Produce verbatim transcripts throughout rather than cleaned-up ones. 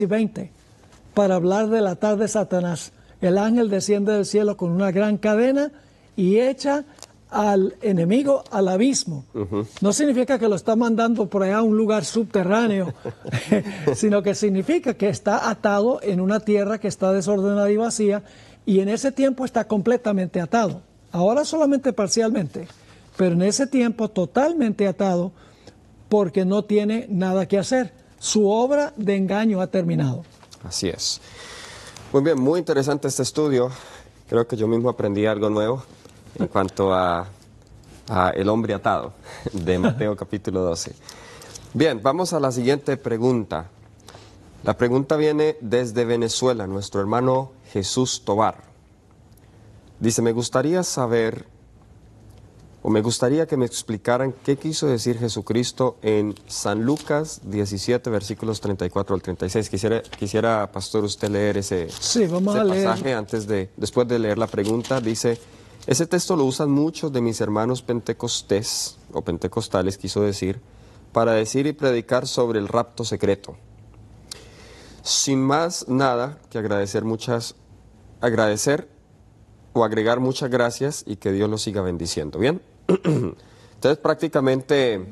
y veinte, para hablar del atar de Satanás. El ángel desciende del cielo con una gran cadena y echa al enemigo al abismo. Uh-huh. No significa que lo está mandando por allá a un lugar subterráneo, sino que significa que está atado en una tierra que está desordenada y vacía, y en ese tiempo está completamente atado. Ahora solamente parcialmente, pero en ese tiempo totalmente atado, porque no tiene nada que hacer. Su obra de engaño ha terminado. Así es. Muy bien, muy interesante este estudio. Creo que yo mismo aprendí algo nuevo en cuanto a, a el hombre atado de Mateo capítulo doce. Bien, vamos a la siguiente pregunta. La pregunta viene desde Venezuela, nuestro hermano Jesús Tobar. Dice, me gustaría saber, o me gustaría que me explicaran qué quiso decir Jesucristo en San Lucas diecisiete, versículos treinta y cuatro al treinta y seis. Quisiera, quisiera pastor, usted leer ese, sí, vamos ese a leer. pasaje antes de, después de leer la pregunta. Dice, ese texto lo usan muchos de mis hermanos pentecostés, o pentecostales, quiso decir, para decir y predicar sobre el rapto secreto. Sin más nada que agradecer muchas, agradecer o agregar muchas gracias y que Dios los siga bendiciendo. ¿Bien? Entonces prácticamente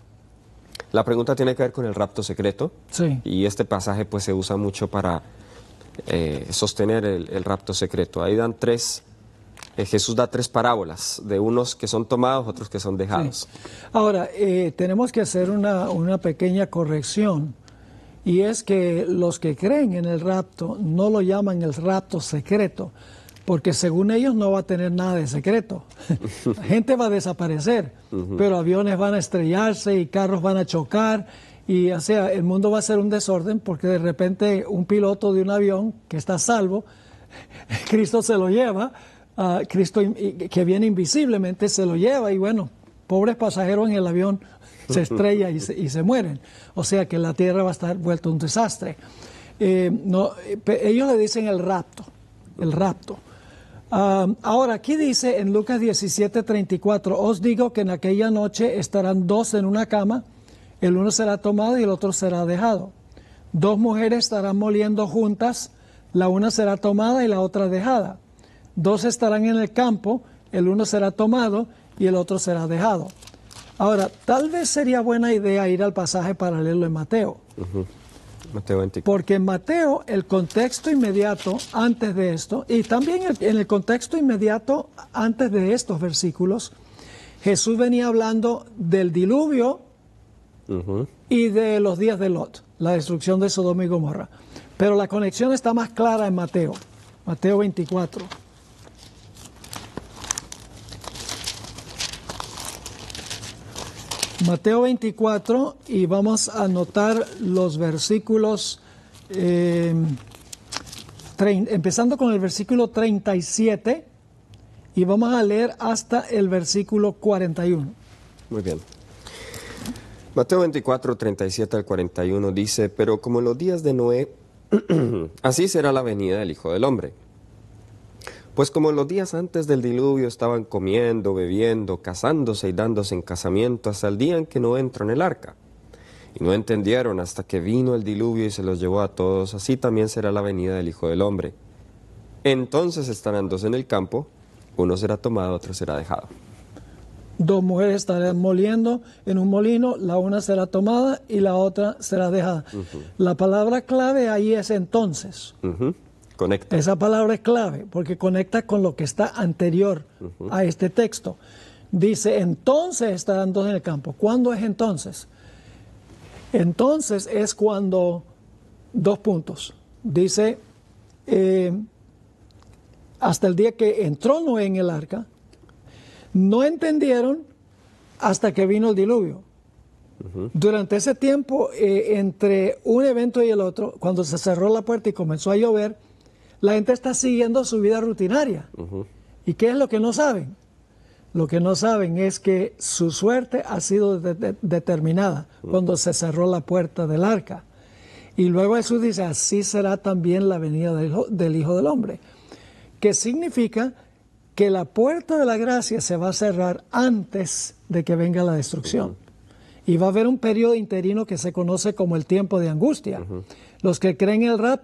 la pregunta tiene que ver con el rapto secreto. Sí. Y este pasaje pues se usa mucho para eh, sostener el, el rapto secreto. Ahí dan tres, eh, Jesús da tres parábolas, de unos que son tomados, otros que son dejados. Sí. Ahora, eh, tenemos que hacer una, una pequeña corrección, y es que los que creen en el rapto no lo llaman el rapto secreto, porque según ellos no va a tener nada de secreto. La gente va a desaparecer, uh-huh. pero aviones van a estrellarse y carros van a chocar, y o sea, el mundo va a ser un desorden, porque de repente un piloto de un avión que está a salvo, Cristo se lo lleva, uh, Cristo que viene invisiblemente se lo lleva, y bueno, pobres pasajeros en el avión se estrella y se, y se mueren. O sea que la tierra va a estar vuelta un desastre. Eh, no, ellos le dicen el rapto, el rapto. Um, ahora, aquí dice en Lucas diecisiete, treinta y cuatro, os digo que en aquella noche estarán dos en una cama, el uno será tomado y el otro será dejado. Dos mujeres estarán moliendo juntas, la una será tomada y la otra dejada. Dos estarán en el campo, el uno será tomado y el otro será dejado. Ahora, tal vez sería buena idea ir al pasaje paralelo en Mateo. Uh-huh. Mateo veinticuatro. Porque en Mateo, el contexto inmediato antes de esto, y también el, en el contexto inmediato antes de estos versículos, Jesús venía hablando del diluvio uh-huh. y de los días de Lot, la destrucción de Sodoma y Gomorra. Pero la conexión está más clara en Mateo, Mateo veinticuatro. Mateo veinticuatro, y vamos a anotar los versículos, eh, trein, empezando con el versículo treinta y siete, y vamos a leer hasta el versículo cuarenta y uno. Muy bien. Mateo veinticuatro, treinta y siete al cuarenta y uno dice, pero como en los días de Noé, así será la venida del Hijo del Hombre. Pues como en los días antes del diluvio estaban comiendo, bebiendo, casándose y dándose en casamiento hasta el día en que no entró en el arca. Y no entendieron hasta que vino el diluvio y se los llevó a todos, así también será la venida del Hijo del Hombre. Entonces estarán dos en el campo, uno será tomado, otro será dejado. Dos mujeres estarán moliendo en un molino, la una será tomada y la otra será dejada. Uh-huh. La palabra clave ahí es entonces. Uh-huh. Conecta. Esa palabra es clave porque conecta con lo que está anterior uh-huh. a este texto. Dice, entonces estarán dos en el campo. ¿Cuándo es entonces? Entonces es cuando, dos puntos, dice, eh, hasta el día que entró Noé en el arca, no entendieron hasta que vino el diluvio. Uh-huh. Durante ese tiempo, eh, entre un evento y el otro, cuando se cerró la puerta y comenzó a llover, la gente está siguiendo su vida rutinaria. Uh-huh. ¿Y qué es lo que no saben? Lo que no saben es que su suerte ha sido de- de- determinada uh-huh. cuando se cerró la puerta del arca. Y luego Jesús dice, así será también la venida del, del Hijo del Hombre. Que significa que la puerta de la gracia se va a cerrar antes de que venga la destrucción. Uh-huh. y va a haber un periodo interino que se conoce como el tiempo de angustia. Uh-huh. Los que creen en el rapto